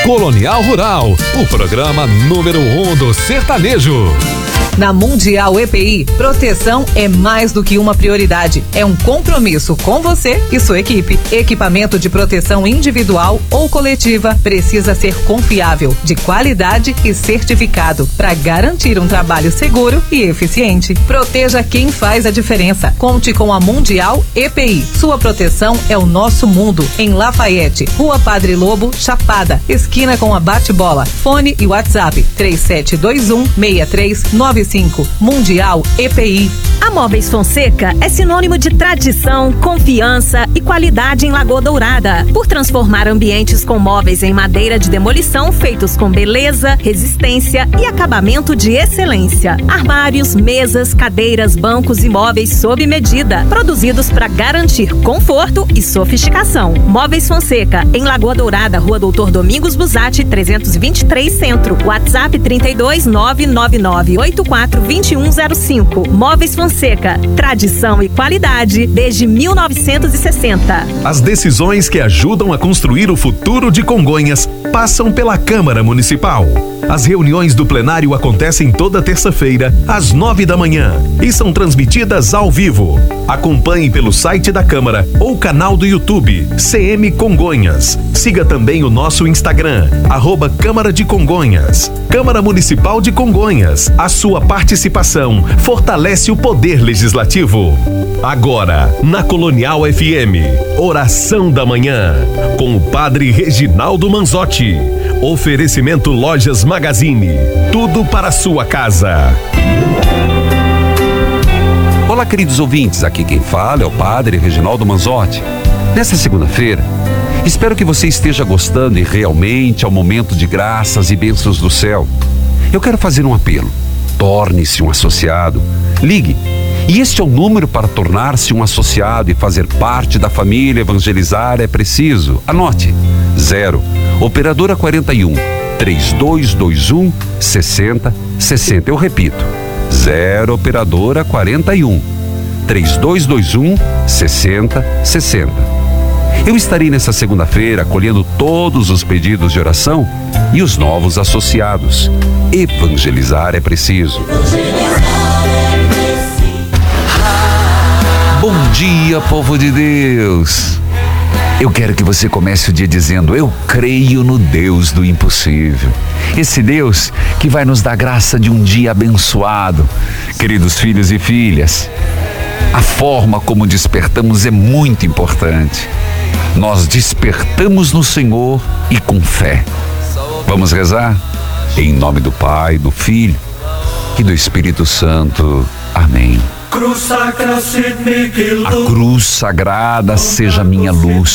Colonial Rural, o programa número 1 do sertanejo. Na Mundial EPI, proteção é mais do que uma prioridade. É um compromisso com você e sua equipe. Equipamento de proteção individual ou coletiva precisa ser confiável, de qualidade e certificado para garantir um trabalho seguro e eficiente. Proteja quem faz a diferença. Conte com a Mundial EPI. Sua proteção é o nosso mundo. Em Lafayette, Rua Padre Lobo, Chapada, esquina com a Bate-Bola. Fone e WhatsApp 3721-6395. Mundial EPI. A Móveis Fonseca é sinônimo de tradição, confiança e qualidade em Lagoa Dourada. Por transformar ambientes com móveis em madeira de demolição feitos com beleza, resistência e acabamento de excelência. Armários, mesas, cadeiras, bancos e móveis sob medida, produzidos para garantir conforto e sofisticação. Móveis Fonseca, em Lagoa Dourada, Rua Doutor Domingos Busatti, 323 Centro. WhatsApp 32999842105. Móveis Fonseca, tradição e qualidade desde 1960. As decisões que ajudam a construir o futuro de Congonhas passam pela Câmara Municipal. As reuniões do plenário acontecem toda terça-feira, às 9 da manhã, e são transmitidas ao vivo. Acompanhe pelo site da Câmara ou canal do YouTube, CM Congonhas. Siga também o nosso Instagram, @Câmara de Congonhas. Câmara Municipal de Congonhas. A sua participação fortalece o poder legislativo. Agora, na Colonial FM, Oração da Manhã, com o Padre Reginaldo Manzotti. Oferecimento Lojas Magazine. Tudo para a sua casa. Olá, queridos ouvintes. Aqui quem fala é o Padre Reginaldo Manzotti. Nessa segunda-feira, espero que você esteja gostando e realmente é um momento de graças e bênçãos do céu. Eu quero fazer um apelo. Torne-se um associado. Ligue. E este é o número para tornar-se um associado e fazer parte da família Evangelizar é Preciso. Anote. 0 Operadora 41 3221 6060. Eu repito. 0 Operadora 41 3221 6060. Eu estarei nessa segunda-feira acolhendo todos os pedidos de oração e os novos associados. Evangelizar é preciso. Bom dia, povo de Deus. Eu quero que você comece o dia dizendo: eu creio no Deus do impossível. Esse Deus que vai nos dar graça de um dia abençoado. Queridos filhos e filhas, a forma como despertamos é muito importante. Nós despertamos no Senhor e com fé. Vamos rezar? Em nome do Pai, do Filho e do Espírito Santo. Amém. A cruz sagrada seja minha luz.